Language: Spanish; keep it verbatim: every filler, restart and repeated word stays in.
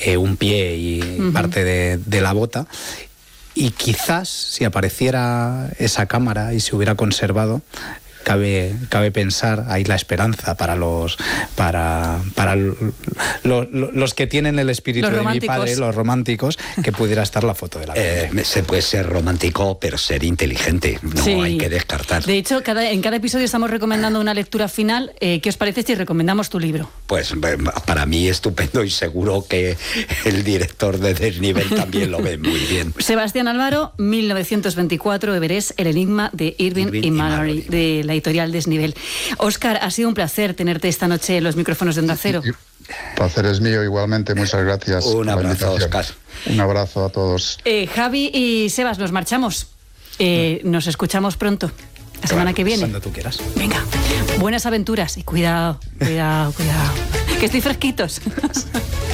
eh, un pie y uh-huh. parte de, de la bota. Y quizás si apareciera esa cámara y se hubiera conservado, Cabe, cabe pensar, hay la esperanza para los para para lo, lo, los que tienen el espíritu de mi padre, los románticos, que pudiera estar la foto de la eh, Se puede ser romántico, pero ser inteligente, no sí. hay que descartar. De hecho, cada, en cada episodio estamos recomendando una lectura final. Eh, ¿Qué os parece si recomendamos tu libro? Pues para mí estupendo y seguro que el director de Desnivel también lo ve muy bien. Sebastián Álvaro, mil novecientos veinticuatro, Everest, El enigma de Irving, Irving y Mallory, de la editorial Desnivel. Óscar, ha sido un placer tenerte esta noche en los micrófonos de Onda Cero. El placer es mío igualmente, muchas gracias. Un abrazo, Óscar. Un abrazo a todos. Eh, Javi y Sebas, nos marchamos. Eh, nos escuchamos pronto, la semana que viene. Cuando tú quieras. Venga, buenas aventuras y cuidado, cuidado, cuidado. Que estoy fresquitos.